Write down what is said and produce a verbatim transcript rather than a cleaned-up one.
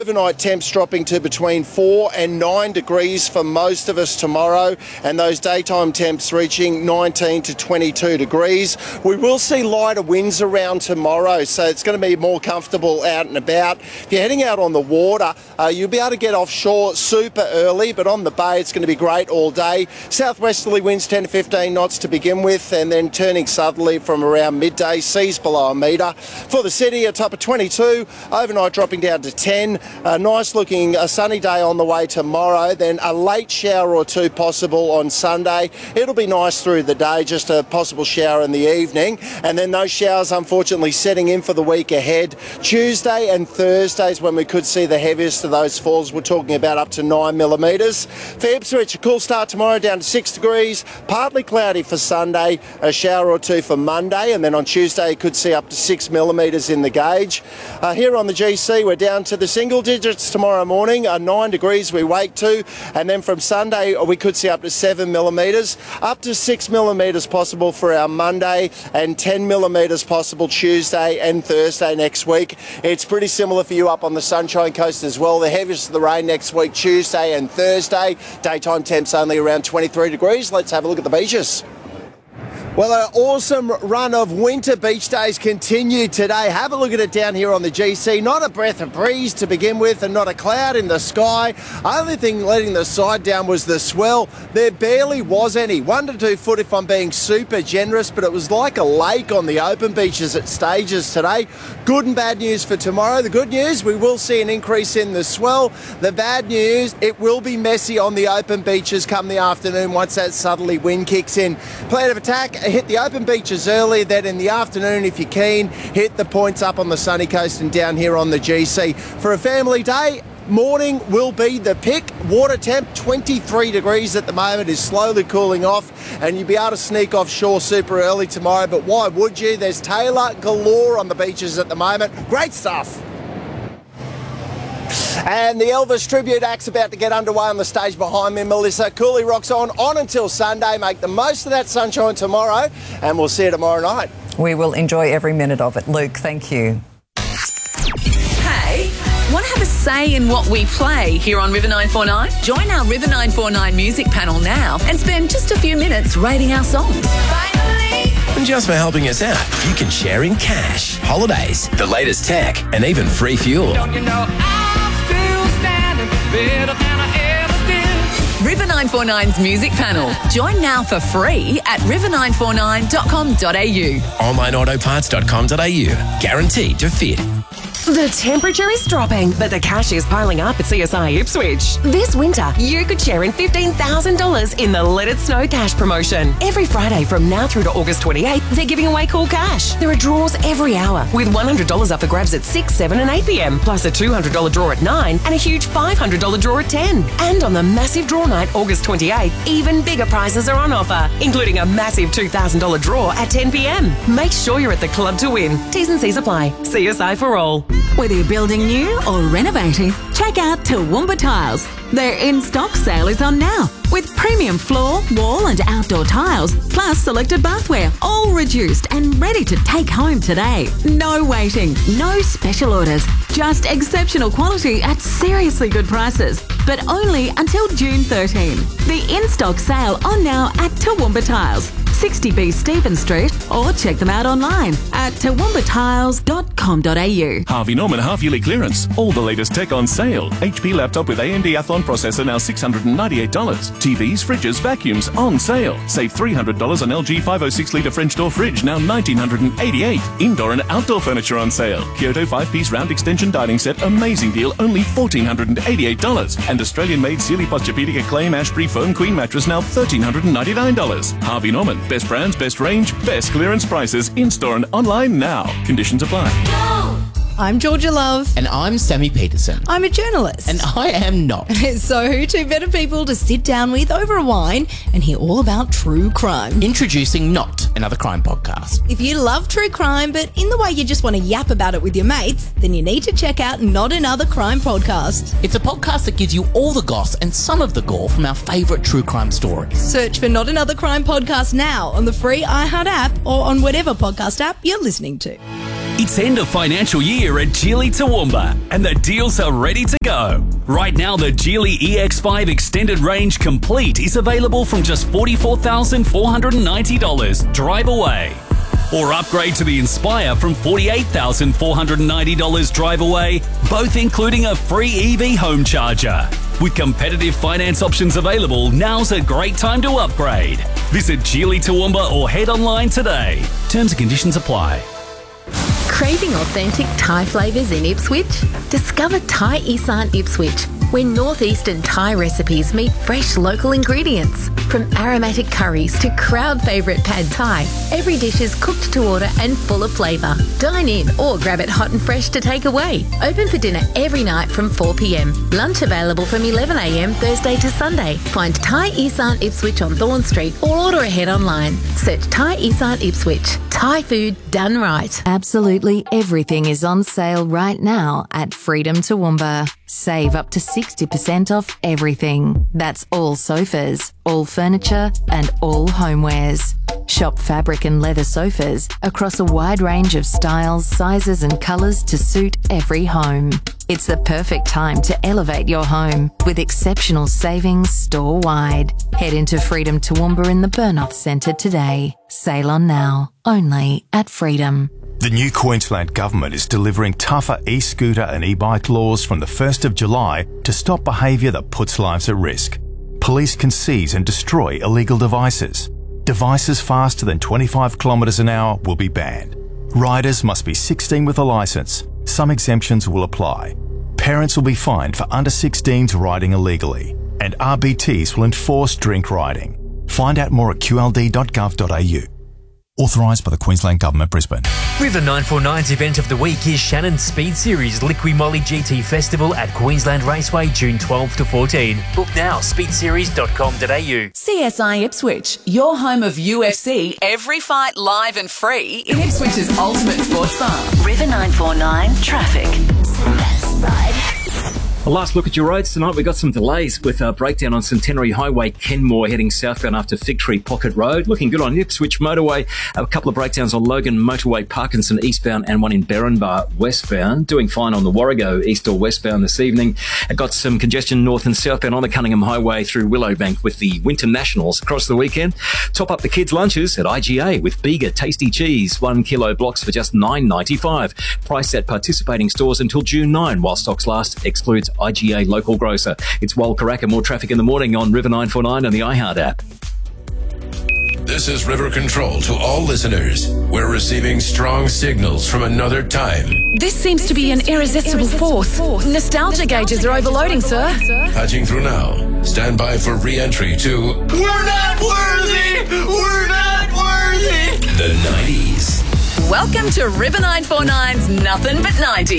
Overnight temps dropping to between four and nine degrees for most of us tomorrow, and those daytime temps reaching nineteen to twenty-two degrees. We will see lighter winds around tomorrow, so it's going to be more comfortable out and about. If you're heading out on the water, uh, you'll be able to get offshore super early, but on the bay it's going to be great all day. Southwesterly winds ten to fifteen knots to begin with, and then turning southerly from around midday. Seas below a metre. For the city, a top of twenty-two, overnight dropping down to ten. A nice looking a sunny day on the way tomorrow, then a late shower or two possible on Sunday. It'll be nice through the day, just a possible shower in the evening, and then those showers unfortunately setting in for the week ahead. Tuesday and Thursdays when we could see the heaviest of those falls. We're talking about up to nine millimetres. For Ipswich, a cool start tomorrow down to six degrees, partly cloudy for Sunday, a shower or two for Monday, and then on Tuesday you could see up to six millimetres in the gauge. Uh, here on the G C we're down to the single digits tomorrow morning, uh, nine degrees we wake to, and then from Sunday we could see up to seven millimetres, up to six millimetres possible for our Monday, and ten millimetres possible Tuesday and Thursday next week. It's pretty similar for you up on the Sunshine Coast as well. The heaviest of the rain next week, Tuesday and Thursday. Daytime temps only around twenty-three degrees. Let's have a look at the beaches. Well, an awesome run of winter beach days continued today. Have a look at it down here on the G C. Not a breath of breeze to begin with, and not a cloud in the sky. Only thing letting the side down was the swell. There barely was any. One to two foot if I'm being super generous, but it was like a lake on the open beaches at stages today. Good and bad news for tomorrow. The good news, we will see an increase in the swell. The bad news, it will be messy on the open beaches come the afternoon once that southerly wind kicks in. Plan of attack, hit the open beaches early, then in the afternoon, if you're keen, hit the points up on the sunny coast and down here on the G C. For a family day, morning will be the pick. Water temp twenty-three degrees at the moment, is slowly cooling off, and you'll be able to sneak offshore super early tomorrow, but why would you? There's tailor galore on the beaches at the moment. Great stuff. And the Elvis Tribute Act's about to get underway on the stage behind me. Melissa Cooley rocks on, on until Sunday. Make the most of that sunshine tomorrow, and we'll see you tomorrow night. We will enjoy every minute of it. Luke, thank you. Hey, want to have a say in what we play here on River nine four nine? Join our River nine four nine music panel now and spend just a few minutes rating our songs. Finally! And just for helping us out, you can share in cash, holidays, the latest tech, and even free fuel. Don't you know I'm still standing better than I ever did? River nine four nine's music panel. Join now for free at river nine four nine dot com dot a u. online auto parts dot com dot a u. Guaranteed to fit. The temperature is dropping, but the cash is piling up at C S I Ipswich. This winter, you could share in fifteen thousand dollars in the Let It Snow cash promotion. Every Friday from now through to August twenty-eighth, they're giving away cool cash. There are draws every hour, with one hundred dollars up for grabs at six, seven and eight p m, plus a two hundred dollars draw at nine and a huge five hundred dollars draw at ten. And on the massive draw night, August twenty-eighth, even bigger prizes are on offer, including a massive two thousand dollars draw at ten p m. Make sure you're at the club to win. T's and C's apply. C S I for all. Whether you're building new or renovating, check out Toowoomba Tiles. Their in-stock sale is on now, with premium floor, wall and outdoor tiles, plus selected bathware, all reduced and ready to take home today. No waiting, no special orders, just exceptional quality at seriously good prices, but only until June thirteenth. The in-stock sale on now at Toowoomba Tiles, sixty B Stephen Street, or check them out online at toowoomba tiles dot com dot a u. Harvey Norman half-yearly clearance. All the latest tech on sale. H P laptop with A M D Athlon processor now six hundred ninety-eight dollars. T Vs, fridges, vacuums on sale. Save three hundred dollars on L G five oh six litre French door fridge, now one thousand nine hundred eighty-eight dollars. Indoor and outdoor furniture on sale. Kyoto five-piece round extension dining set, amazing deal, only one thousand four hundred eighty-eight dollars. And Australian-made Sealy Posturepedic Acclaim Ashbury Foam Queen mattress, now one thousand three hundred ninety-nine dollars. Harvey Norman. Best brands, best range, best clearance prices, in-store and online now. Conditions apply. I'm Georgia Love. And I'm Sammy Peterson. I'm a journalist. And I am not. So who two better people to sit down with over a wine and hear all about true crime? Introducing Not, another crime podcast. If you love true crime, but in the way you just want to yap about it with your mates, then you need to check out Not Another Crime Podcast. It's a podcast that gives you all the goss and some of the gore from our favourite true crime stories. Search for Not Another Crime Podcast now on the free iHeart app or on whatever podcast app you're listening to. It's end of financial year at Geely Toowoomba, and the deals are ready to go. Right now, the Geely E X five Extended Range Complete is available from just forty-four thousand four hundred ninety dollars. Drive away. Or upgrade to the Inspire from forty-eight thousand four hundred ninety dollars. Drive away, both including a free E V home charger. With competitive finance options available, now's a great time to upgrade. Visit Geely Toowoomba or head online today. Terms and conditions apply. Craving authentic Thai flavours in Ipswich? Discover Thai Isan Ipswich, where northeastern Thai recipes meet fresh local ingredients. From aromatic curries to crowd favourite pad Thai, every dish is cooked to order and full of flavour. Dine in or grab it hot and fresh to take away. Open for dinner every night from four p m. Lunch available from eleven a m Thursday to Sunday. Find Thai Isan Ipswich on Thorn Street or order ahead online. Search Thai Isan Ipswich. Thai food done right. Absolutely everything is on sale right now at Freedom Toowoomba. Save up to sixty percent off everything. That's all sofas, all furniture and all homewares. Shop fabric and leather sofas across a wide range of styles, sizes and colours to suit every home. It's the perfect time to elevate your home with exceptional savings store-wide. Head into Freedom Toowoomba in the Burnoth Centre today. Sale on now, only at Freedom. The new Queensland Government is delivering tougher e-scooter and e-bike laws from the first of July to stop behaviour that puts lives at risk. Police can seize and destroy illegal devices. Devices faster than twenty-five kilometres an hour will be banned. Riders must be sixteen with a licence. Some exemptions will apply. Parents will be fined for under sixteens riding illegally. And R B Ts will enforce drink riding. Find out more at q l d dot gov dot a u. Authorised by the Queensland Government, Brisbane. River nine forty-nine's event of the week is Shannon Speed Series Liqui Moly G T Festival at Queensland Raceway, June twelfth to fourteen. Book now, speed series dot com dot a u. C S I Ipswich, your home of U F C, every fight live and free in Ipswich's ultimate sports bar. River nine forty-nine traffic. A last look at your roads tonight. We've got some delays with a breakdown on Centenary Highway, Kenmore heading southbound after Fig Tree Pocket Road. Looking good on Ipswich Motorway. A couple of breakdowns on Logan Motorway, Parkinson eastbound and one in Berrinbar westbound. Doing fine on the Warrego east or westbound this evening. I got some congestion north and southbound on the Cunningham Highway through Willowbank with the Winter Nationals across the weekend. Top up the kids' lunches at I G A with Bega Tasty Cheese. One kilo blocks for just nine ninety-five. Priced at participating stores until June ninth while stocks last. Excludes I G A local grocer. It's Walkaraka. More traffic in the morning on River nine forty-nine and the iHeart app. This is River Control to all listeners. We're receiving strong signals from another time. This seems to be an irresistible force. Nostalgia gauges are overloading, sir. Patching through now. Stand by for re-entry to We're not worthy! We're not worthy! the nineties. Welcome to River nine forty-nine's Nothing But ninety.